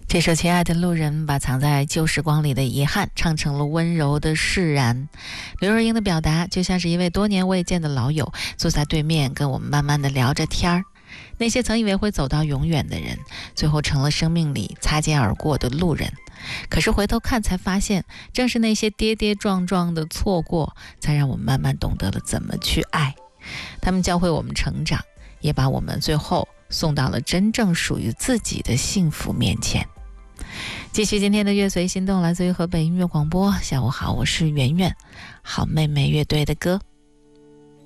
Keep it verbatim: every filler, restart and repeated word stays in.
这首《亲爱的路人》把藏在旧时光里的遗憾唱成了温柔的释然。刘若英的表达就像是一位多年未见的老友坐在对面跟我们慢慢的聊着天儿。那些曾以为会走到永远的人，最后成了生命里擦肩而过的路人。可是回头看才发现，正是那些跌跌撞撞的错过，才让我们慢慢懂得了怎么去爱。他们教会我们成长，也把我们最后送到了真正属于自己的幸福面前。继续今天的乐随心动，来自于河北音乐广播。下午好，我是圆圆，好妹妹乐队的歌。